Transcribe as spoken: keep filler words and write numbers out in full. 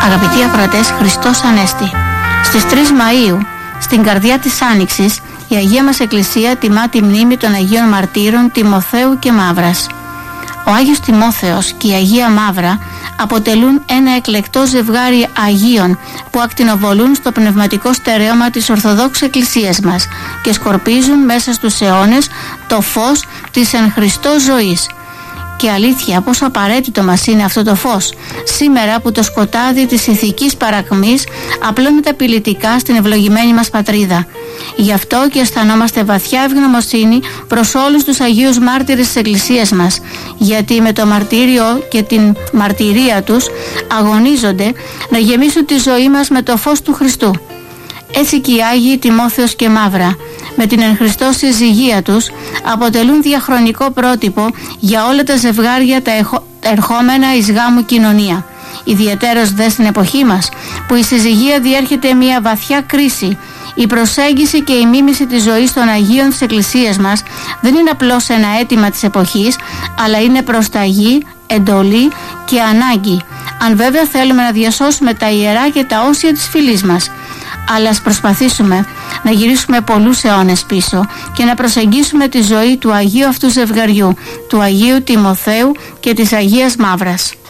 Αγαπητοί ακροατές, Χριστός Ανέστη. Στις τρεις Μαΐου, στην καρδιά της Άνοιξης, η Αγία μας Εκκλησία τιμά τη μνήμη των Αγίων Μαρτύρων Τιμοθέου και Μαύρας. Ο Άγιος Τιμόθεος και η Αγία Μαύρα αποτελούν ένα εκλεκτό ζευγάρι Αγίων που ακτινοβολούν στο πνευματικό στερέωμα της Ορθοδόξου Εκκλησίας μας και σκορπίζουν μέσα στους αιώνες το φως της εν Χριστώ ζωής. Και αλήθεια, πόσο απαραίτητο μας είναι αυτό το φως σήμερα που το σκοτάδι της ηθικής παρακμής απλώνεται απειλητικά στην ευλογημένη μας πατρίδα. Γι' αυτό και αισθανόμαστε βαθιά ευγνωμοσύνη προς όλους τους Αγίους Μάρτυρες της Εκκλησίας μας, γιατί με το μαρτύριο και την μαρτυρία τους αγωνίζονται να γεμίσουν τη ζωή μας με το φως του Χριστού. Έτσι και οι Άγιοι Τιμόθεος και Μαύρα, με την εν Χριστώ συζυγία τους, αποτελούν διαχρονικό πρότυπο για όλα τα ζευγάρια τα ερχόμενα εις γάμου κοινωνία. Ιδιαιτέρως δε στην εποχή μας, που η συζυγία διέρχεται μια βαθιά κρίση, η προσέγγιση και η μίμηση της ζωής των Αγίων της Εκκλησίας μας δεν είναι απλώς ένα αίτημα της εποχής, αλλά είναι προσταγή, εντολή και ανάγκη, αν βέβαια θέλουμε να διασώσουμε τα ιερά και τα όσια της φυλής μας. Αλλά ας προσπαθήσουμε να γυρίσουμε πολλούς αιώνες πίσω και να προσεγγίσουμε τη ζωή του Αγίου αυτού ζευγαριού, του Αγίου Τιμοθέου και της Αγίας Μαύρας.